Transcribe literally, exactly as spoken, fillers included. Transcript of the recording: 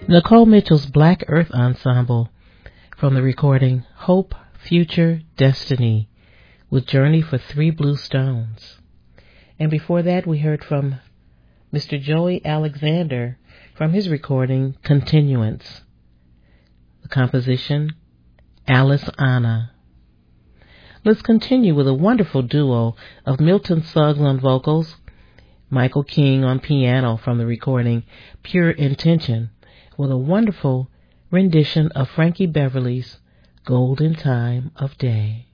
Nicole Mitchell's Black Earth Ensemble from the recording Hope, Future, Destiny with Journey for Three Blue Stones. And before that we heard from Mister Joey Alexander from his recording Continuance. The composition Alice Anna. Let's continue with a wonderful duo of Milton Suggs on vocals, Michael King on piano from the recording Pure Intention, with a wonderful rendition of Frankie Beverly's Golden Time of Day.